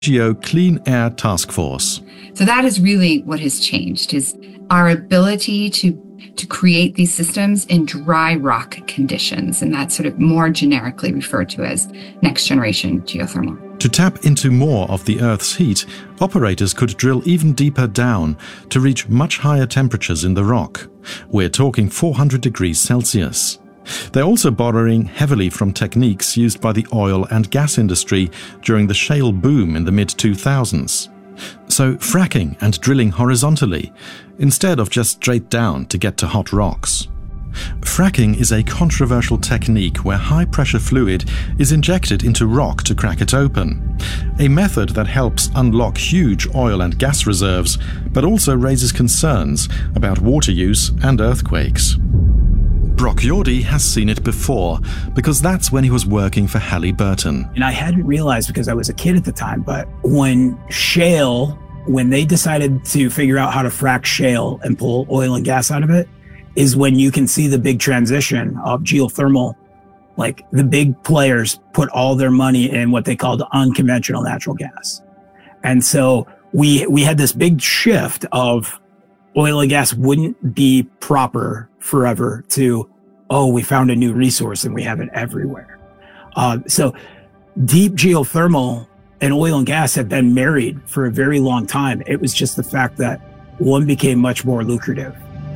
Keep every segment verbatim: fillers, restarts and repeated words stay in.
Geo Clean Air Task Force. So that is really what has changed, is our ability to to create these systems in dry rock conditions, and that's sort of more generically referred to as next generation geothermal. To tap into more of the Earth's heat, operators could drill even deeper down to reach much higher temperatures in the rock. We're talking four hundred degrees Celsius. They're also borrowing heavily from techniques used by the oil and gas industry during the shale boom in the mid two thousands. So fracking and drilling horizontally, instead of just straight down to get to hot rocks. Fracking is a controversial technique where high-pressure fluid is injected into rock to crack it open. A method that helps unlock huge oil and gas reserves, but also raises concerns about water use and earthquakes. Brock Yordi has seen it before, because that's when he was working for Halliburton. And I hadn't realized, because I was a kid at the time, but when shale, when they decided to figure out how to frack shale and pull oil and gas out of it, is when you can see the big transition of geothermal. Like, the big players put all their money in what they called unconventional natural gas. And so we we had this big shift of oil and gas wouldn't be proper forever to, oh, we found a new resource and we have it everywhere. Uh, so deep geothermal and oil and gas have been married for a very long time. It was just the fact that one became much more lucrative.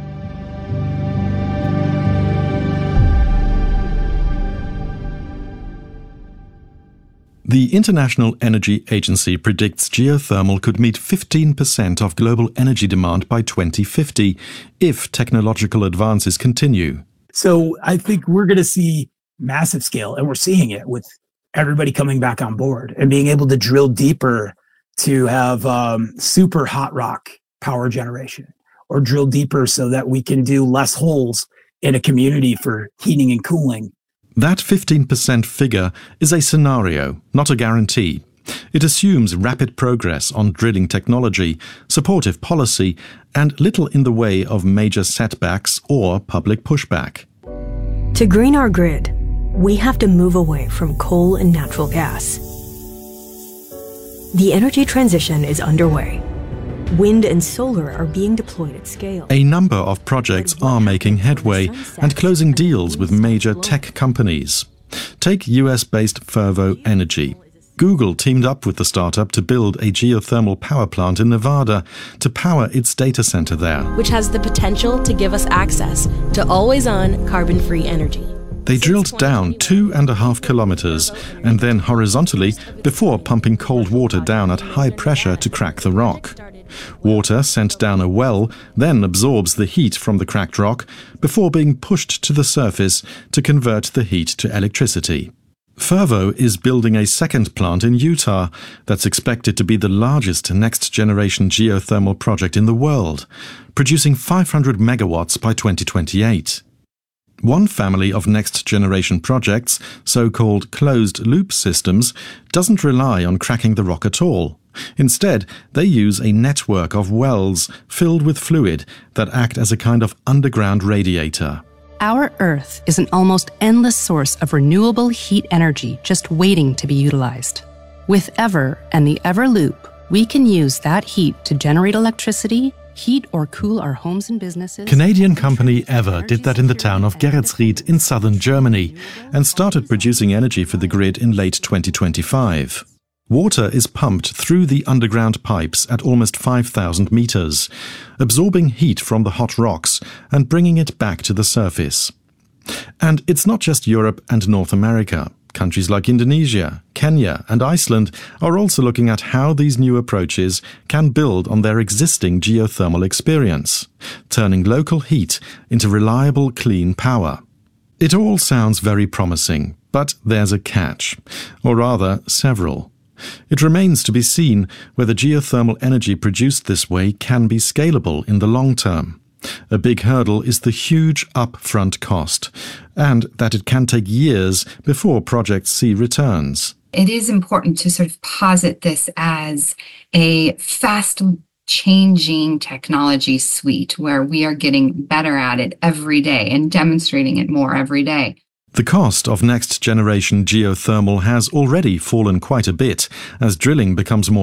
The International Energy Agency predicts geothermal could meet fifteen percent of global energy demand by twenty fifty if technological advances continue. So I think we're going to see massive scale, and we're seeing it with everybody coming back on board and being able to drill deeper to have um, super hot rock power generation, or drill deeper so that we can do less holes in a community for heating and cooling. That fifteen percent figure is a scenario, not a guarantee. It assumes rapid progress on drilling technology, supportive policy, and little in the way of major setbacks or public pushback. To green our grid, we have to move away from coal and natural gas. The energy transition is underway. Wind and solar are being deployed at scale. A number of projects are making headway and closing deals with major tech companies. Take U S-based Fervo Energy. Google teamed up with the startup to build a geothermal power plant in Nevada to power its data center there, which has the potential to give us access to always-on carbon-free energy. They drilled down two and a half kilometers and then horizontally before pumping cold water down at high pressure to crack the rock. Water sent down a well then absorbs the heat from the cracked rock before being pushed to the surface to convert the heat to electricity. Fervo is building a second plant in Utah that's expected to be the largest next-generation geothermal project in the world, producing five hundred megawatts by twenty twenty-eight. One family of next-generation projects, so-called closed-loop systems, doesn't rely on cracking the rock at all. Instead, they use a network of wells filled with fluid that act as a kind of underground radiator. Our Earth is an almost endless source of renewable heat energy just waiting to be utilized. With Ever and the Ever Loop, we can use that heat to generate electricity, heat or cool our homes and businesses. Canadian company Ever did that in the town of Geretsried in southern Germany and started producing energy for the grid in late twenty twenty-five. Water is pumped through the underground pipes at almost five thousand meters, absorbing heat from the hot rocks and bringing it back to the surface. And it's not just Europe and North America. Countries like Indonesia, Kenya, and Iceland are also looking at how these new approaches can build on their existing geothermal experience, turning local heat into reliable, clean power. It all sounds very promising, but there's a catch, or rather, several. It remains to be seen whether geothermal energy produced this way can be scalable in the long term. A big hurdle is the huge upfront cost, and that it can take years before projects see returns. It is important to sort of posit this as a fast changing technology suite where we are getting better at it every day and demonstrating it more every day. The cost of next-generation geothermal has already fallen quite a bit as drilling becomes more